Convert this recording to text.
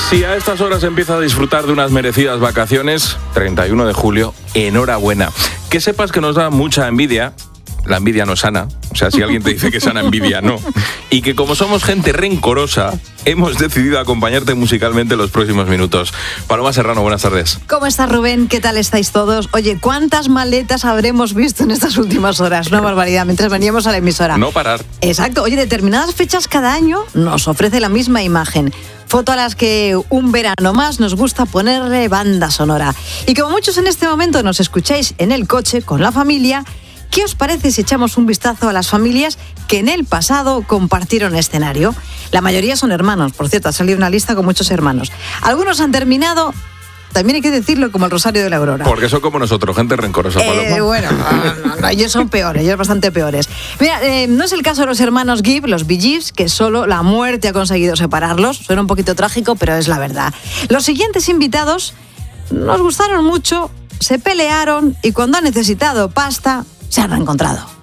Si a estas horas empieza a disfrutar de unas merecidas vacaciones, 31 de julio, enhorabuena. Que sepas que nos da mucha envidia. La envidia no es sana, o sea, si alguien te dice que es sana envidia, no. Y que como somos gente rencorosa, hemos decidido acompañarte musicalmente los próximos minutos. Paloma Serrano, buenas tardes. ¿Cómo estás, Rubén? ¿Qué tal estáis todos? Oye, ¿cuántas maletas habremos visto en estas últimas horas? Una barbaridad, mientras veníamos a la emisora. No parar. Exacto. Oye, determinadas fechas cada año nos ofrece la misma imagen. Foto a las que un verano más nos gusta ponerle banda sonora. Y como muchos en este momento nos escucháis en el coche con la familia, ¿qué os parece si echamos un vistazo a las familias que en el pasado compartieron escenario? La mayoría son hermanos, por cierto, ha salido una lista con muchos hermanos. Algunos han terminado, también hay que decirlo, como el Rosario de la Aurora. Porque son como nosotros, gente rencorosa, Paloma. Bueno, no, ellos son peores, ellos bastante peores. Mira, no es el caso de los hermanos Gibb, los Bee Gees, que solo la muerte ha conseguido separarlos. Suena un poquito trágico, pero es la verdad. Los siguientes invitados nos gustaron mucho, se pelearon y cuando han necesitado pasta, se han reencontrado.